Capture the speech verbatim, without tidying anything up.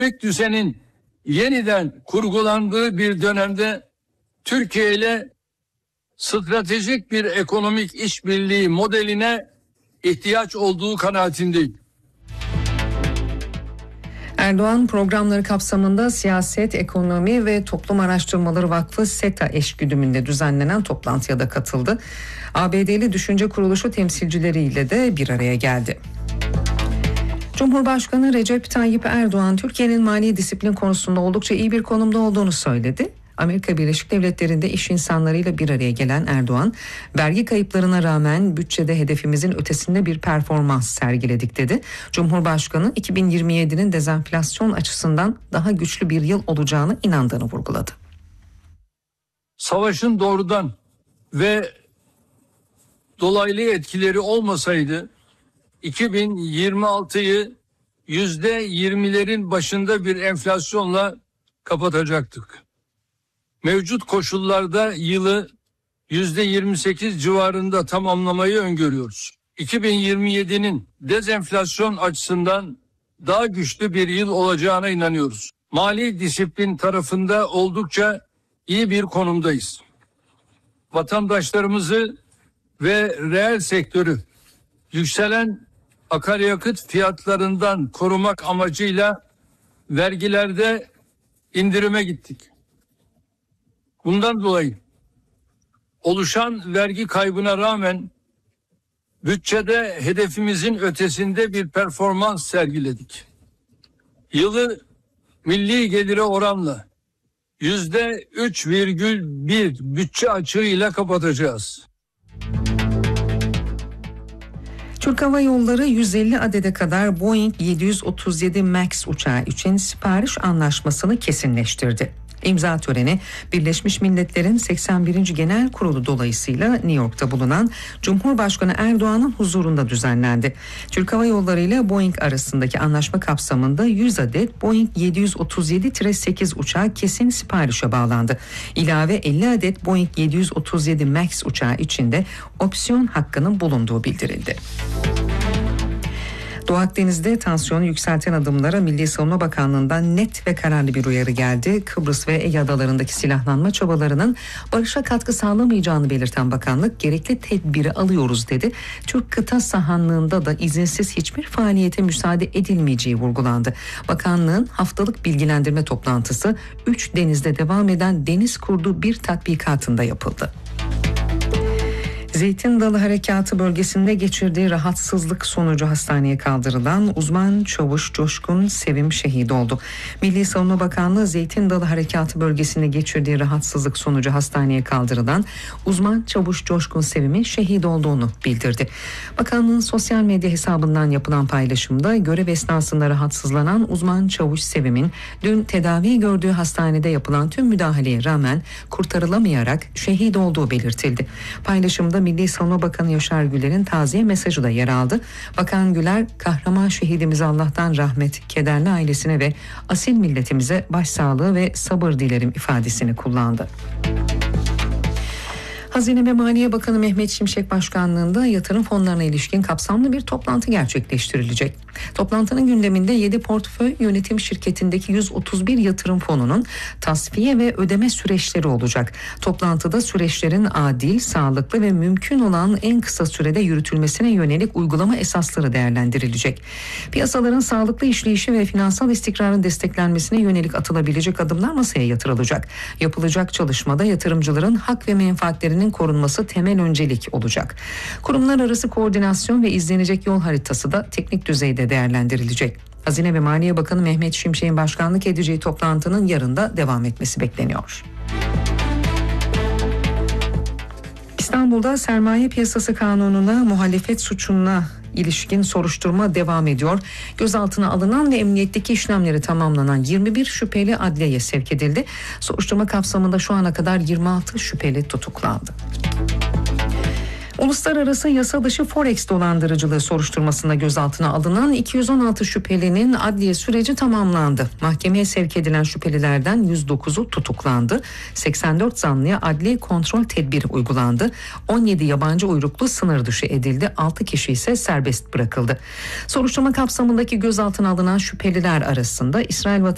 düzenin yeniden kurgulandığı bir dönemde Türkiye ile stratejik bir ekonomik işbirliği modeline ihtiyaç olduğu kanaatindeyim. Erdoğan programları kapsamında Siyaset, Ekonomi ve Toplum Araştırmaları Vakfı SETA eşgüdümünde düzenlenen toplantıya da katıldı. A B D'li Düşünce Kuruluşu temsilcileriyle de bir araya geldi. Cumhurbaşkanı Recep Tayyip Erdoğan, Türkiye'nin mali disiplin konusunda oldukça iyi bir konumda olduğunu söyledi. Amerika Birleşik Devletleri'nde iş insanlarıyla bir araya gelen Erdoğan, vergi kayıplarına rağmen bütçede hedefimizin ötesinde bir performans sergiledik dedi. Cumhurbaşkanı iki bin yirmi yedinin dezenflasyon açısından daha güçlü bir yıl olacağını inandığını vurguladı. Savaşın doğrudan ve dolaylı etkileri olmasaydı iki bin yirmi altıyı yüzde yirmilerin başında bir enflasyonla kapatacaktık. Mevcut koşullarda yılı yüzde yirmi sekiz civarında tamamlamayı öngörüyoruz. iki bin yirmi yedinin dezenflasyon açısından daha güçlü bir yıl olacağına inanıyoruz. Mali disiplin tarafında oldukça iyi bir konumdayız. Vatandaşlarımızı ve reel sektörü yükselen akaryakıt fiyatlarından korumak amacıyla vergilerde indirime gittik. Bundan dolayı oluşan vergi kaybına rağmen bütçede hedefimizin ötesinde bir performans sergiledik. Yılı milli gelire oranla yüzde üç virgül bir bütçe açığıyla kapatacağız. Türk Hava Yolları yüz elli adede kadar Boeing yedi yüz otuz yedi Max uçağı için sipariş anlaşmasını kesinleştirdi. İmza töreni Birleşmiş Milletler'in seksen birinci Genel Kurulu dolayısıyla New York'ta bulunan Cumhurbaşkanı Erdoğan'ın huzurunda düzenlendi. Türk Hava Yolları ile Boeing arasındaki anlaşma kapsamında yüz adet Boeing yedi yüz otuz yedi sekiz uçağı kesin siparişe bağlandı. İlave elli adet Boeing yedi yüz otuz yedi Max uçağı için de opsiyon hakkının bulunduğu bildirildi. Doğu Akdeniz'de tansiyonu yükselten adımlara Milli Savunma Bakanlığı'ndan net ve kararlı bir uyarı geldi. Kıbrıs ve Ege adalarındaki silahlanma çabalarının barışa katkı sağlamayacağını belirten bakanlık gerekli tedbiri alıyoruz dedi. Türk kıta sahanlığında da izinsiz hiçbir faaliyete müsaade edilmeyeceği vurgulandı. Bakanlığın haftalık bilgilendirme toplantısı üç denizde devam eden Deniz Kurdu bir tatbikatında yapıldı. Zeytin Dalı Harekatı bölgesinde geçirdiği rahatsızlık sonucu hastaneye kaldırılan uzman çavuş Coşkun Sevim şehit oldu. Milli Savunma Bakanlığı Zeytin Dalı Harekatı bölgesinde geçirdiği rahatsızlık sonucu hastaneye kaldırılan uzman çavuş Coşkun Sevim'in şehit olduğunu bildirdi. Bakanlığın sosyal medya hesabından yapılan paylaşımda görev esnasında rahatsızlanan uzman çavuş Sevim'in dün tedavi gördüğü hastanede yapılan tüm müdahaleye rağmen kurtarılamayarak şehit olduğu belirtildi. Paylaşımda Milli Savunma Bakanı Yaşar Güler'in taziye mesajı da yer aldı. Bakan Güler, kahraman şehidimize Allah'tan rahmet, kederli ailesine ve asil milletimize başsağlığı ve sabır dilerim ifadesini kullandı. Hazine ve Maliye Bakanı Mehmet Şimşek başkanlığında yatırım fonlarına ilişkin kapsamlı bir toplantı gerçekleştirilecek. Toplantının gündeminde yedi portföy yönetim şirketindeki yüz otuz bir yatırım fonunun tasfiye ve ödeme süreçleri olacak. Toplantıda süreçlerin adil, sağlıklı ve mümkün olan en kısa sürede yürütülmesine yönelik uygulama esasları değerlendirilecek. Piyasaların sağlıklı işleyişi ve finansal istikrarın desteklenmesine yönelik atılabilecek adımlar masaya yatırılacak. Yapılacak çalışmada yatırımcıların hak ve menfaatlerinin korunması temel öncelik olacak. Kurumlar arası koordinasyon ve izlenecek yol haritası da teknik düzeyde değerlendirilecek. Hazine ve Maliye Bakanı Mehmet Şimşek'in başkanlık edeceği toplantının yarın da devam etmesi bekleniyor. İstanbul'da sermaye piyasası kanununa muhalefet suçuna ilişkin soruşturma devam ediyor. Gözaltına alınan ve emniyetteki işlemleri tamamlanan yirmi bir şüpheli adliyeye sevk edildi. Soruşturma kapsamında şu ana kadar yirmi altı şüpheli tutuklandı. Uluslararası yasa dışı Forex dolandırıcılığı soruşturmasında gözaltına alınan iki yüz on altı şüphelinin adliye süreci tamamlandı. Mahkemeye sevk edilen şüphelilerden yüz dokuzu tutuklandı. seksen dört zanlıya adli kontrol tedbiri uygulandı. on yedi yabancı uyruklu sınır dışı edildi. altı kişi ise serbest bırakıldı. Soruşturma kapsamındaki gözaltına alınan şüpheliler arasında İsrail vatandaşı